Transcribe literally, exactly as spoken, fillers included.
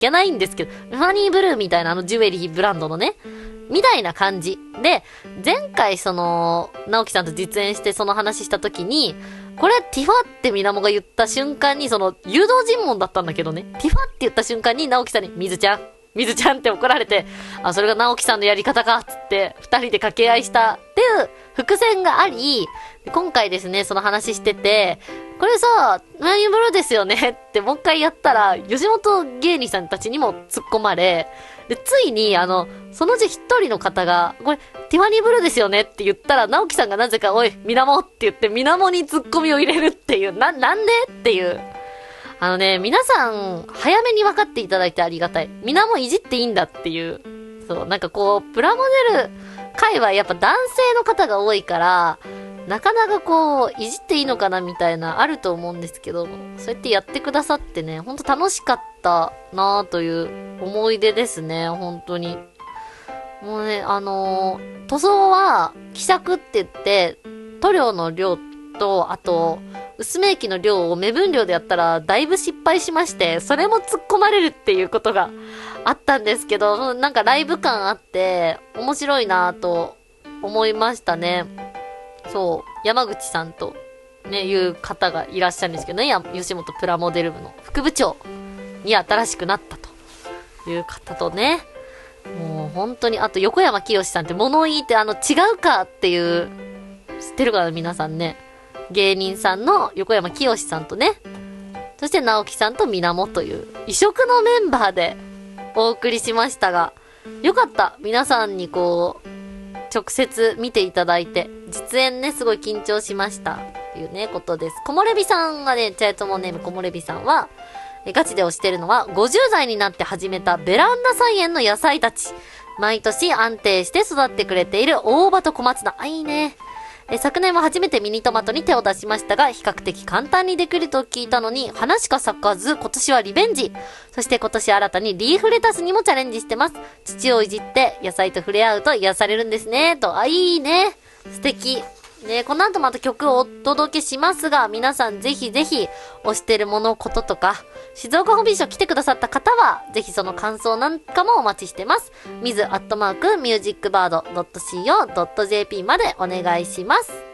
けないんですけど、ファニーブルーみたいなあのジュエリーブランドのね、みたいな感じ。で、前回その、直樹さんと実演してその話した時に、これティファってみなもが言った瞬間に、その、誘導尋問だったんだけどね、ティファって言った瞬間に直樹さんに、みずちゃん、みずちゃんって怒られて、あ、それが直樹さんのやり方か、つって、二人で掛け合いしたっていう伏線があり、今回ですね、その話してて、これさ、ナインブルーですよねってもう一回やったら、吉本芸人さんたちにも突っ込まれ、で、ついに、あの、そのうち一人の方が、これ、ティファニーブルーですよねって言ったら、直樹さんがなぜか、おい、みなもって言って、みなもに突っ込みを入れるっていう、な、なんでっていう。あのね、皆さん、早めに分かっていただいてありがたい。みなもいじっていいんだっていう。そう、なんかこう、プラモデル界はやっぱ男性の方が多いから、なかなかこう、いじっていいのかなみたいな、あると思うんですけど、そうやってやってくださってね、ほんと楽しかったなぁという思い出ですね、本当に。もうね、あのー、塗装は、希釈って言って、塗料の量と、あと、薄め液の量を目分量でやったら、だいぶ失敗しまして、それも突っ込まれるっていうことがあったんですけど、なんかライブ感あって、面白いなぁと思いましたね。そう、山口さんと、ね、いう方がいらっしゃるんですけどね、や吉本プラモデル部の副部長に新しくなったという方とね、もう本当に、あと横山清さんって物言いってあの違うかっていう、知ってるかな皆さんね。芸人さんの横山清さんとね、そして直樹さんとみなもという異色のメンバーでお送りしましたが、よかった。皆さんにこう、直接見ていただいて、実演ね、すごい緊張しました。というね、ことです。木漏れ日さんがね、チャイトモネーム木漏れ日さんは、ガチで推してるのは、ごじゅう代になって始めたベランダ菜園の野菜たち。毎年安定して育ってくれている大葉と小松菜。あ、いいね。え昨年も初めてミニトマトに手を出しましたが、比較的簡単にできると聞いたのに、花しか咲かず、今年はリベンジ。そして今年新たにリーフレタスにもチャレンジしてます。土をいじって野菜と触れ合うと癒されるんですね。と、あ、いいね。素敵。ね、この後また曲をお届けしますが、皆さんぜひぜひ推してるものこととか、静岡ホビーショー来てくださった方は、ぜひその感想なんかもお待ちしてます。みずアットマークミュージックバードドットシーオードットジェーピー までお願いします。